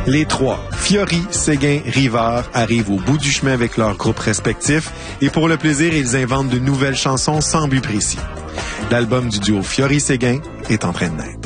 Les trois, Fiori, Séguin, Rivard, arrivent au bout du chemin avec leurs groupes respectifs et pour le plaisir, ils inventent de nouvelles chansons sans but précis. L'album du duo Fiori-Séguin est en train de naître.